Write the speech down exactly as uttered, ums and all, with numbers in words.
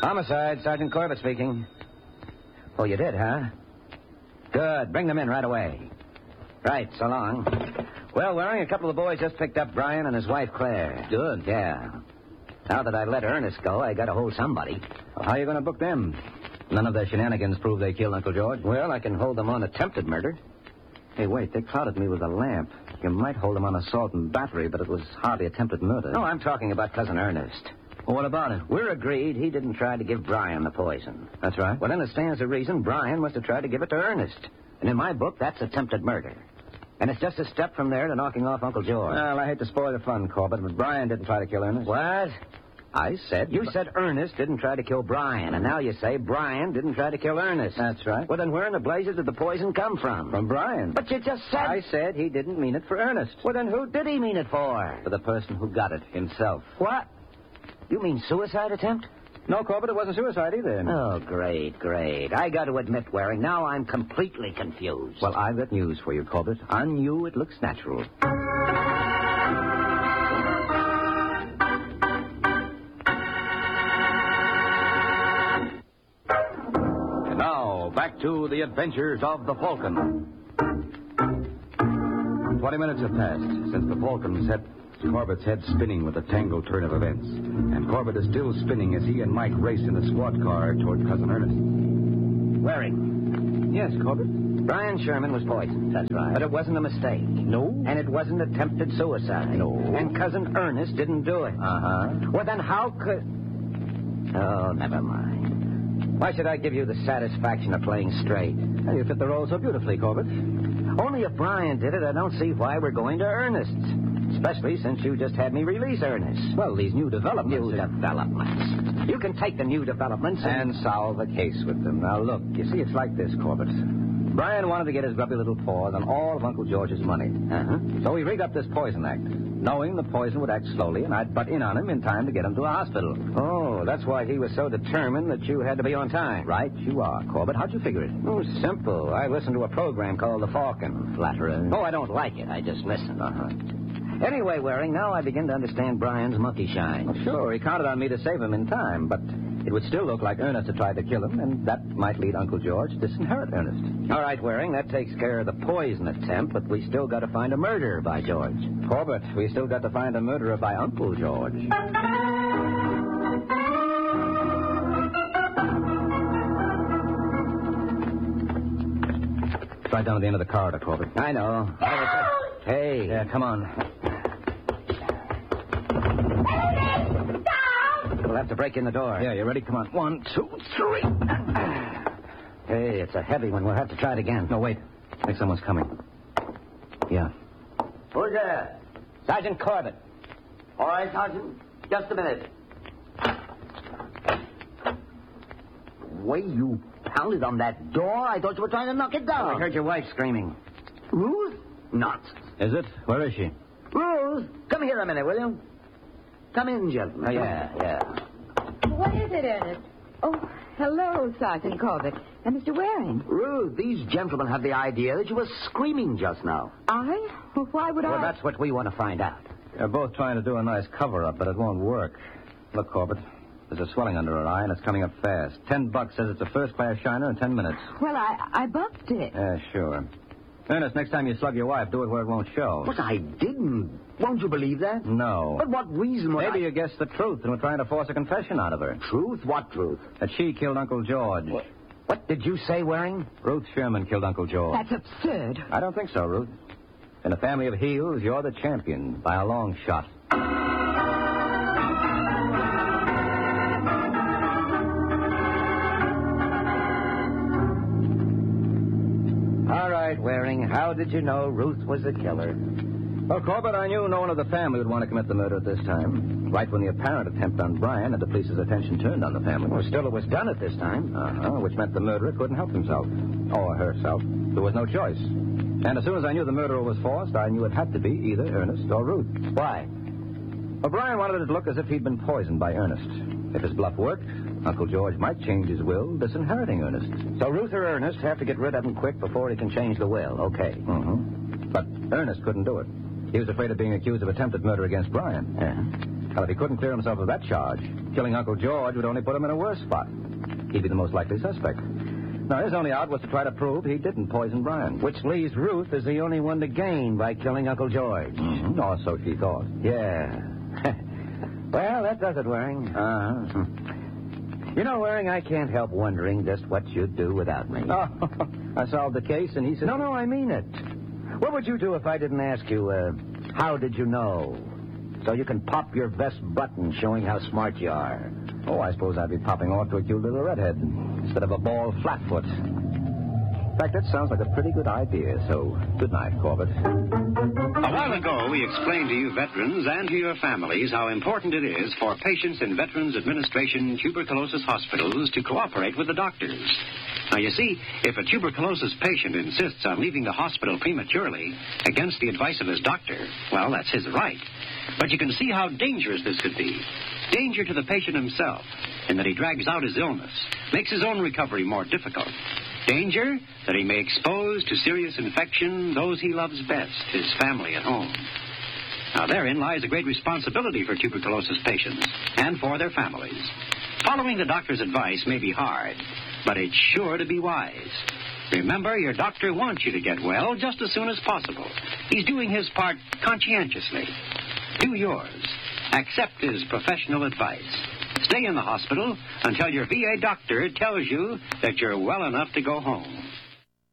Homicide, Sergeant Corbett speaking. Oh, you did, huh? Good. Bring them in right away. Right, so long. Well, Waring, a couple of the boys just picked up Brian and his wife, Claire. Good. Yeah. Now that I let Ernest go, I got to hold somebody. Well, how are you going to book them? None of their shenanigans prove they killed Uncle George? Well, I can hold them on attempted murder. Hey, wait, they clouded me with a lamp. You might hold them on assault and battery, but it was hardly attempted murder. No, I'm talking about Cousin Ernest. Well, what about it? We're agreed he didn't try to give Brian the poison. That's right. Well, then it stands to reason Brian must have tried to give it to Ernest. And in my book, that's attempted murder. And it's just a step from there to knocking off Uncle George. Well, I hate to spoil the fun, Corbett, but Brian didn't try to kill Ernest. What? I said... You said Ernest didn't try to kill Brian, and now you say Brian didn't try to kill Ernest. That's right. Well, then where in the blazes did the poison come from? From Brian. But you just said... I said he didn't mean it for Ernest. Well, then who did he mean it for? For the person who got it himself. What? You mean suicide attempt? No, Corbett, it wasn't suicide either. Oh, great, great. I got to admit, Waring, now I'm completely confused. Well, I've got news for you, Corbett. On you, it looks natural. And now, back to the adventures of the Falcon. Twenty minutes have passed since the Falcon set Corbett's head spinning with a tangled turn of events. And Corbett is still spinning as he and Mike race in the squad car toward Cousin Ernest. Waring. Yes, Corbett? Brian Sherman was poisoned. That's right. But it wasn't a mistake. No? And it wasn't attempted suicide. No. And Cousin Ernest didn't do it. Uh-huh. Well, then how could... Oh, never mind. Why should I give you the satisfaction of playing straight? Well, you fit the role so beautifully, Corbett. Only if Brian did it, I don't see why we're going to Ernest's. Especially since you just had me release Ernest. Well, these new developments... New developments. You can take the new developments and... And solve the case with them. Now, look, you see, it's like this, Corbett. Brian wanted to get his grubby little paws on all of Uncle George's money. Uh-huh. So he rigged up this poison act, knowing the poison would act slowly, and I'd butt in on him in time to get him to a hospital. Oh, that's why he was so determined that you had to be on time. Right you are, Corbett. How'd you figure it? Oh, simple. I listened to a program called The Falcon. Flatterer. Oh, I don't like it. I just listen. Uh-huh. Anyway, Waring, now I begin to understand Brian's monkey shine. Well, sure, he counted on me to save him in time, but it would still look like Ernest had tried to kill him, and that might lead Uncle George to disinherit Ernest. All right, Waring, that takes care of the poison attempt, but we still got to find a murderer by George. Corbett, we still got to find a murderer by Uncle George. Right down at the end of the corridor, Corbett. I know. Hey. Yeah, come on. We'll have to break in the door. Yeah, you ready? Come on. One, two, three. Hey, it's a heavy one. We'll have to try it again. No, wait. I think someone's coming. Yeah. Who's there? Sergeant Corbett. All right, Sergeant. Just a minute. Way you pounded on that door. I thought you were trying to knock it down. I heard your wife screaming. Ruth? Nonsense. Is it? Where is she? Ruth, come here a minute, will you? Come in, gentlemen. Oh, yeah, yeah. What is it, Ernest? Oh, hello, Sergeant Corbett. And Mister Waring. Ruth, these gentlemen have the idea that you were screaming just now. I? Well, why would Well, I? that's what we want to find out. They're both trying to do a nice cover-up, but it won't work. Look, Corbett, there's a swelling under her eye, and it's coming up fast. Ten bucks says it's a first-class shiner in ten minutes. Well, I, I bumped it. Yeah, sure. Ernest, next time you slug your wife, do it where it won't show. But I didn't. Won't you believe that? No. But what reason would Maybe I... you guessed the truth and were trying to force a confession out of her. Truth? What truth? That she killed Uncle George. What, what did you say, Waring? Ruth Sherman killed Uncle George. That's absurd. I don't think so, Ruth. In a family of heels, you're the champion by a long shot. All right, Waring, how did you know Ruth was the killer? Well, Corbett, I knew no one of the family would want to commit the murder at this time. Right when the apparent attempt on Brian had the police's attention turned on the family. Well, still, it was done at this time. Uh-huh, which meant the murderer couldn't help himself. Or herself. There was no choice. And as soon as I knew the murderer was forced, I knew it had to be either Ernest or Ruth. Why? Well, Brian wanted it to look as if he'd been poisoned by Ernest. If his bluff worked, Uncle George might change his will, disinheriting Ernest. So Ruth or Ernest have to get rid of him quick before he can change the will. Okay. Mm-hmm. But Ernest couldn't do it. He was afraid of being accused of attempted murder against Brian. Yeah. Well, if he couldn't clear himself of that charge, killing Uncle George would only put him in a worse spot. He'd be the most likely suspect. Now, his only out was to try to prove he didn't poison Brian. Which leaves Ruth as the only one to gain by killing Uncle George. Mm-hmm. Or so she thought. Yeah. Well, that does it, Waring. Uh-huh. You know, Waring, I can't help wondering just what you'd do without me. Oh, I solved the case, and he said... No, no, I mean it. What would you do if I didn't ask you, uh, how did you know? So you can pop your vest button showing how smart you are. Oh, I suppose I'd be popping off to a cute little redhead instead of a bald flatfoot. In fact, that sounds like a pretty good idea, so good night, Corbett. A while ago, we explained to you veterans and to your families how important it is for patients in Veterans Administration tuberculosis hospitals to cooperate with the doctors. Now, you see, if a tuberculosis patient insists on leaving the hospital prematurely against the advice of his doctor, well, that's his right. But you can see how dangerous this could be. Danger to the patient himself, in that he drags out his illness, makes his own recovery more difficult. Danger that he may expose to serious infection those he loves best, his family at home. Now, therein lies a great responsibility for tuberculosis patients and for their families. Following the doctor's advice may be hard, but it's sure to be wise. Remember, your doctor wants you to get well just as soon as possible. He's doing his part conscientiously. Do yours. Accept his professional advice. Stay in the hospital until your V A doctor tells you that you're well enough to go home.